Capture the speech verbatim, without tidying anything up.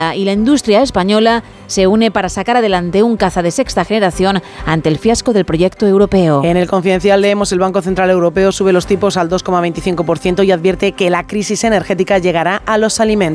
y la industria española se une para sacar adelante un caza de sexta generación ante el fiasco del proyecto europeo. En El Confidencial leemos: el Banco Central Europeo sube los tipos al dos coma veinticinco por ciento y advierte que la crisis energética llegará a los alimentos.